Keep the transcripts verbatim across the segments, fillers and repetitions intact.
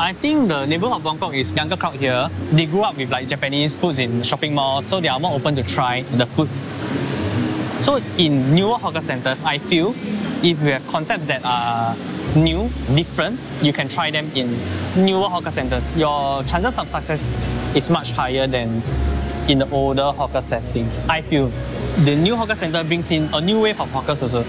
I think the neighborhood of Buangkok is younger crowd here. They grew up with like Japanese foods in shopping malls, so they are more open to try the food. So in newer hawker centers, I feel if you have concepts that are new, different, you can try them in newer hawker centers. Your chances of success is much higher than in the older hawker setting. I feel the new hawker center brings in a new wave of hawkers also.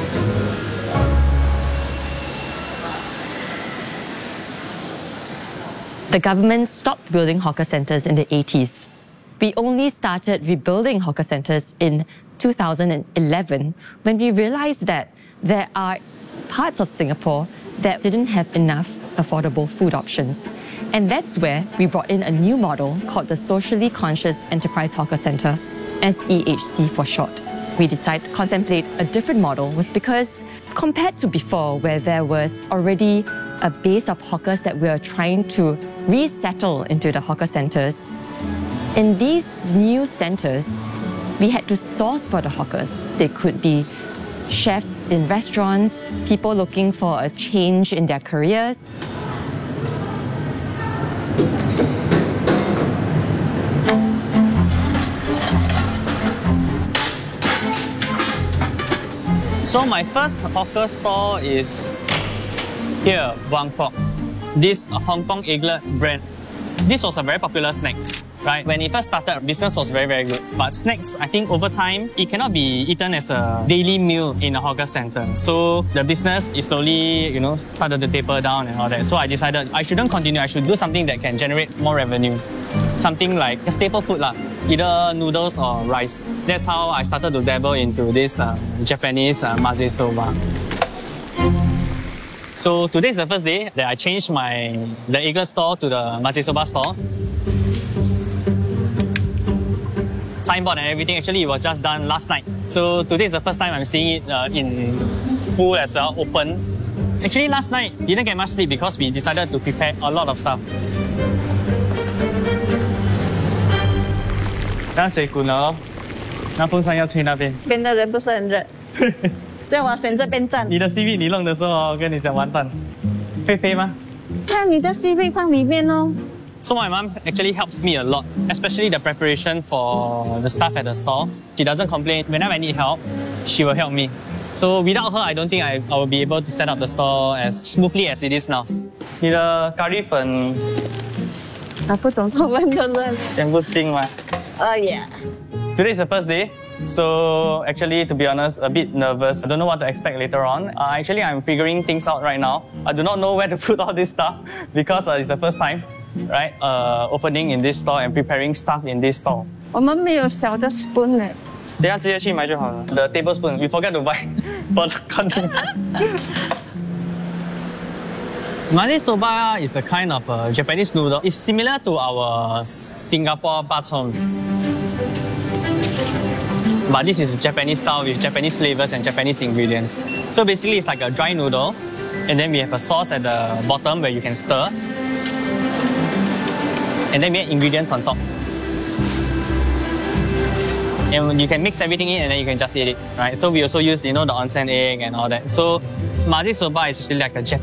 The government stopped building hawker centres in the eighties. We only started rebuilding hawker centres in two thousand eleven when we realised that there are parts of Singapore that didn't have enough affordable food options. And that's where we brought in a new model called the Socially Conscious Enterprise Hawker Centre, S E H C for short. We decided to contemplate a different model was because compared to before, where there was already a base of hawkers that we are trying to resettle into the hawker centres, in these new centres, we had to source for the hawkers. They could be chefs in restaurants, people looking for a change in their careers. So my first hawker store is here, Buangkok. This Hong Kong egglet brand. This was a very popular snack, right? When it first started, business was very, very good. But snacks, I think over time, it cannot be eaten as a daily meal in a hawker center. So the business is slowly, you know, started to taper down and all that. So I decided I shouldn't continue. I should do something that can generate more revenue. Something like a staple food lah, either noodles or rice. That's how I started to dabble into this uh, Japanese uh, maze soba. So today is the first day that I changed my the egglet store to the maze soba store. Signboard and everything, actually it was just done last night. So today is the first time I'm seeing it uh, in full as well, open. Actually last night, didn't get much sleep because we decided to prepare a lot of stuff. 当水滚了咯，那风扇要吹那边。 边的人不是很热，叫我选这边站。 你的 C V 你弄的时候，跟你讲完蛋，会飞吗？ 那你的 C V 放里面哦。 So my mom actually helps me a lot, especially the preparation for the stuff at the store. She doesn't complain. Whenever I need help, she will help me. So without her, I don't think I, I will be able to set up the store as smoothly as it is now. 你的咖喱粉， 啊，不懂他们的人。 全部新吗？ Oh yeah. Today is the first day. So actually, to be honest, a bit nervous. I don't know what to expect later on. Uh, actually, I'm figuring things out right now. I do not know where to put all this stuff because uh, it's the first time, right? Uh, opening in this store and preparing stuff in this store. 我们没有小的 spoon 呢。 等下直接去买就好了。The tablespoon, we forget to buy for the content. Maze soba is a kind of a Japanese noodle. It's similar to our Singapore bak chor mee. But this is Japanese style with Japanese flavors and Japanese ingredients. So basically it's like a dry noodle, and then we have a sauce at the bottom where you can stir. And then we have ingredients on top. And you can mix everything in and then you can just eat it, right? So we also use, you know, the onsen egg and all that. So maze soba is actually like a Japanese